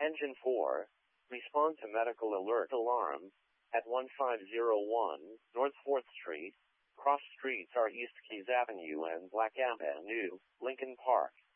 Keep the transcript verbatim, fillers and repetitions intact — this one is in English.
Engine four, respond to medical alert alarm at one five zero one North fourth Street. Cross streets are East Keys Avenue and Black Avenue, Lincoln Park.